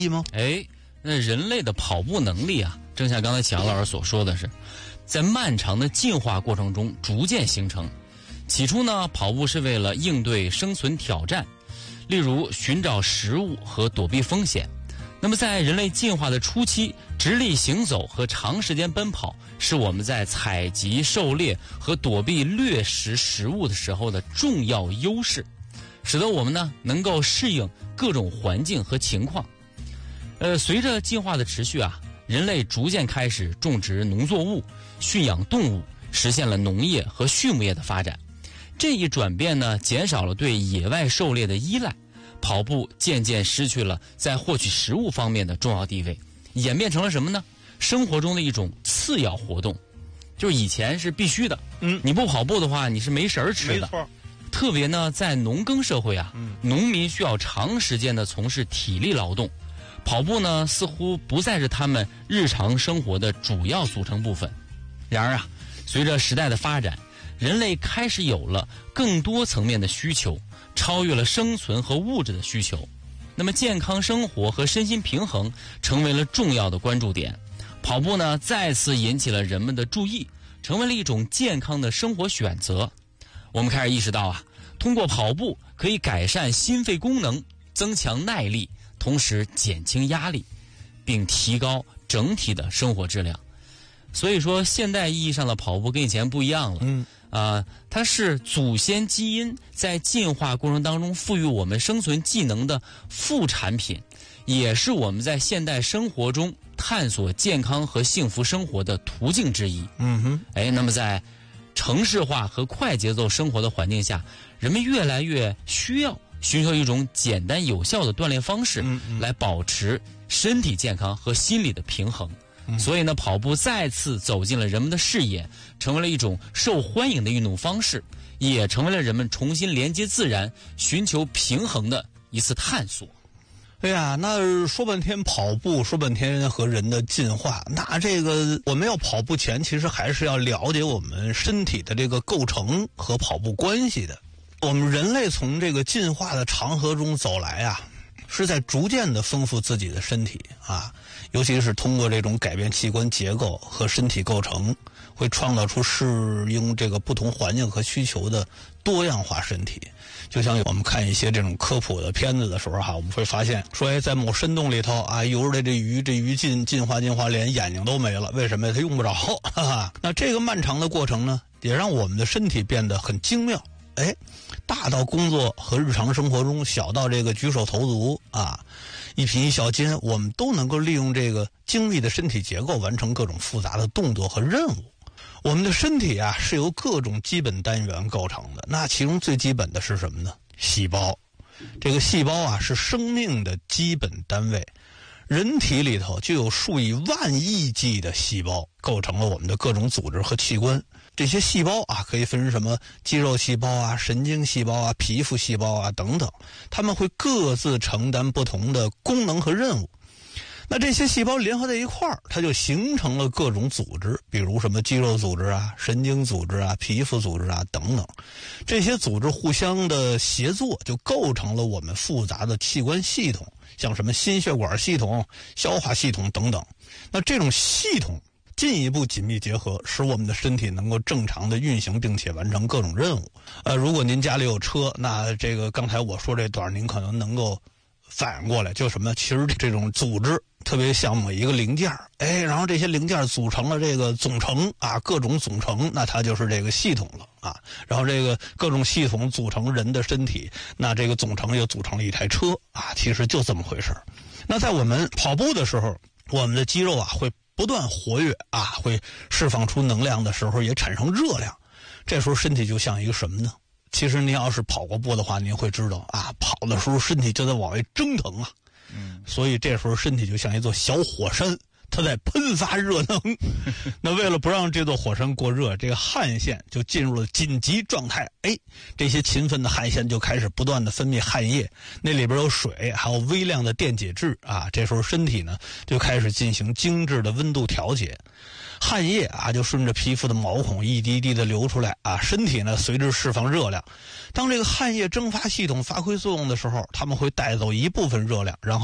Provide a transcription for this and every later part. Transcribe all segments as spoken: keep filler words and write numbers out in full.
吗？ 哎，那人类的跑步能力啊，正像刚才启阳老师所说的是，在漫长的进化过程中逐渐形成。起初呢，跑步是为了应对生存挑战，例如寻找食物和躲避风险。那么在人类进化的初期，直立行走和长时间奔跑是我们在采集、狩猎和躲避掠食食物的时候的重要优势，使得我们呢能够适应各种环境和情况。呃，随着进化的持续啊，人类逐渐开始种植农作物、驯养动物，实现了农业和畜牧业的发展。这一转变呢，减少了对野外狩猎的依赖，跑步渐渐失去了在获取食物方面的重要地位，演变成了什么呢？生活中的一种次要活动，就是以前是必须的，嗯，你不跑步的话，你是没食儿吃的。 没错。 特别呢，在农耕社会啊，嗯、农民需要长时间的从事体力劳动，跑步呢似乎不再是他们日常生活的主要组成部分。然而啊，随着时代的发展，人类开始有了更多层面的需求，超越了生存和物质的需求。那么健康生活和身心平衡成为了重要的关注点。跑步呢，再次引起了人们的注意，成为了一种健康的生活选择。我们开始意识到啊，通过跑步可以改善心肺功能，增强耐力，同时减轻压力，并提高整体的生活质量。所以说，现代意义上的跑步跟以前不一样了。嗯。啊、呃，它是祖先基因在进化过程当中赋予我们生存技能的副产品，也是我们在现代生活中探索健康和幸福生活的途径之一。 嗯哼， 哎，那么在城市化和快节奏生活的环境下，人们越来越需要寻求一种简单有效的锻炼方式，嗯嗯来保持身体健康和心理的平衡。所以呢，跑步再次走进了人们的视野，成为了一种受欢迎的运动方式，也成为了人们重新连接自然、寻求平衡的一次探索。 哎呀，那说半天跑步，说半天和人的进化，那这个我们要跑步前，其实还是要了解我们身体的这个构成和跑步关系的。我们人类从这个进化的长河中走来啊，是在逐渐的丰富自己的身体啊，尤其是通过这种改变器官结构和身体构成，会创造出适应这个不同环境和需求的多样化身体。就像我们看一些这种科普的片子的时候哈，我们会发现说，哎，在某深洞里头啊，游着的这鱼，这鱼进进化进化连眼睛都没了，为什么呀？它用不着，哈哈。那这个漫长的过程呢，也让我们的身体变得很精妙。哎，大到工作和日常生活中，小到这个举手投足啊，一颦一笑间，我们都能够利用这个精密的身体结构完成各种复杂的动作和任务。我们的身体啊是由各种基本单元构成的，那其中最基本的是什么呢？细胞。这个细胞啊是生命的基本单位。人体里头就有数以万亿计的细胞，构成了我们的各种组织和器官。这些细胞啊，可以分什么肌肉细胞啊、神经细胞啊、皮肤细胞啊等等，它们会各自承担不同的功能和任务。那这些细胞联合在一块儿，它就形成了各种组织，比如什么肌肉组织啊、神经组织啊、皮肤组织啊等等。这些组织互相的协作，就构成了我们复杂的器官系统，像什么心血管系统、消化系统等等。那这种系统进一步紧密结合，使我们的身体能够正常的运行，并且完成各种任务。呃，如果您家里有车，那这个刚才我说这段，您可能能够反应过来，就什么？其实这种组织特别像某一个零件，哎，然后这些零件组成了这个总成啊，各种总成，那它就是这个系统了啊。然后这个各种系统组成人的身体，那这个总成又组成了一台车啊，其实就这么回事。那在我们跑步的时候，我们的肌肉啊会不断活跃啊，会释放出能量的时候也产生热量，这时候身体就像一个什么呢？其实您要是跑过步的话，您会知道啊，跑的时候身体就在往外蒸腾啊，嗯，所以这时候身体就像一座小火山，它在喷发热能。那为了不让这座火山过热，这个汗腺就进入了紧急状态。哎，这些勤奋的汗腺就开始不断的分泌汗液，那里边有水，还有微量的电解质啊。这时候身体呢就开始进行精致的温度调节。汗液啊，就顺着皮肤的毛孔一滴滴的流出来啊，身体呢随之释放热量。当这个汗液蒸发系统发挥作用的时候，它们会带走一部分热量，然后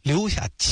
留下